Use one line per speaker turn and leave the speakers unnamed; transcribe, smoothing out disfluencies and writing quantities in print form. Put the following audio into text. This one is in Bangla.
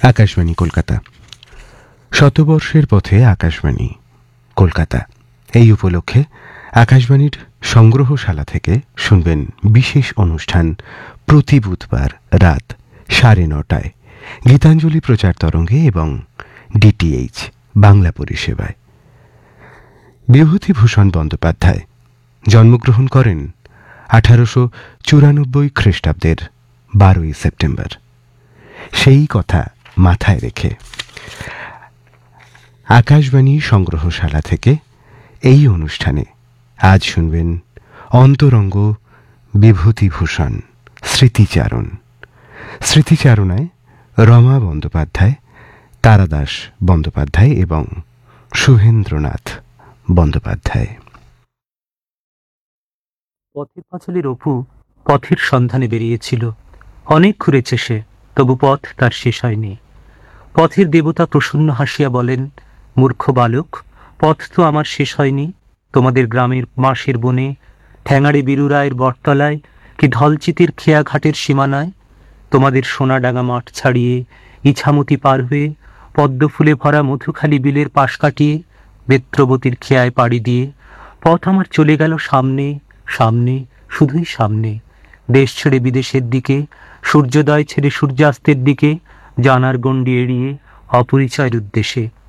আকাশবাণী কলকাতা। শতবর্ষের পথে আকাশবাণী কলকাতা, এই উপলক্ষে আকাশবাণীর সংগ্রহশালা থেকে শুনবেন বিশেষ অনুষ্ঠান প্রতি বুধবার রাত 9:30টায় গীতাঞ্জলি প্রচার তরঙ্গে এবং ডিটিএইচ বাংলা পরিষেবায়। বিভূতিভূষণ বন্দ্যোপাধ্যায় জন্মগ্রহণ করেন 1894 খ্রিস্টাব্দের 12ই সেপ্টেম্বর। সেই কথা মাথায় রেখে আকাশবাণী সংগ্রহশালা থেকে এই অনুষ্ঠানে আজ শুনবেন অন্তরঙ্গ বিভূতিভূষণ স্মৃতিচারণ। স্মৃতিচারণায় রমা বন্দ্যোপাধ্যায়, তারাদাস বন্দ্যোপাধ্যায় এবং সুহেন্দ্রনাথ বন্দ্যোপাধ্যায়।
পথের পাঁচালীর অপু পথের সন্ধানে বেরিয়েছিল। অনেক ঘুরেছে সে, তবু পথ তার শেষ হয়নি। পথের দেবতা প্রসন্ন হাসিয়া বলেন, মূর্খ বালক, পথ তো আমার শেষ হয়নি। তোমাদের গ্রামের মাসের বনে, ঠ্যাঙাড়ে বিরুরায়ের বটতলায়, কি ধলচিতের খেয়া ঘাটের সীমানায়, তোমাদের সোনাডাঙ্গা মাঠ ছাড়িয়ে, ইছামতি পার হয়ে, পদ্মফুলে ভরা মধুখালী বিলের পাশ কাটিয়ে, বেত্রবতীর খেয়ায় পাড়ি দিয়ে পথ আমার চলে গেল সামনে সামনে, শুধুই সামনে। দেশ ছেড়ে বিদেশের দিকে, সূর্যোদয় ছেড়ে সূর্যাস্তের দিকে, জানার গণ্ডি এড়িয়ে অপরিচয়ের উদ্দেশ্যে।